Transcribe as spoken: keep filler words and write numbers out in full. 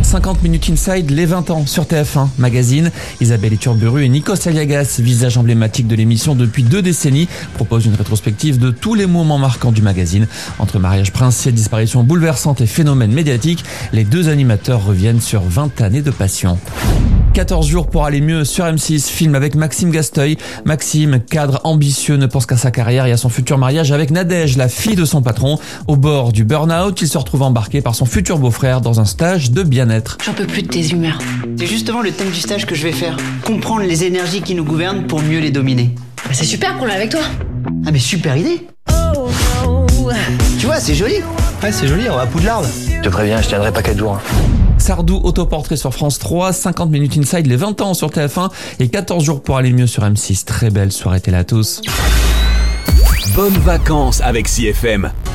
cinquante minutes inside, les vingt ans sur T F un Magazine. Isabelle Iturburu et Nikos Aliagas, visage emblématique de l'émission depuis deux décennies, proposent une rétrospective de tous les moments marquants du magazine. Entre mariage princier, disparitions bouleversantes et phénomènes médiatiques, les deux animateurs reviennent sur vingt années de passion. quatorze jours pour aller mieux sur M six, film avec Maxime Gasteuil. Maxime, cadre ambitieux, ne pense qu'à sa carrière et à son futur mariage avec Nadège, la fille de son patron. Au bord du burn-out, il se retrouve embarqué par son futur beau-frère dans un stage de bien-être. J'en peux plus de tes humeurs. C'est justement le thème du stage que je vais faire. Comprendre les énergies qui nous gouvernent pour mieux les dominer. Bah, c'est super qu'on l'a avec toi. Ah mais super idée. Oh no. Tu vois, c'est joli. Ouais, c'est joli, on va à Poudlard. Je te préviens, je tiendrai pas quatre jours. Sardou, autoportrait sur France trois, cinquante minutes inside, les vingt ans sur T F un et quatorze jours pour aller mieux sur M six. Très belle soirée télé à tous. Bonnes vacances avec C F M.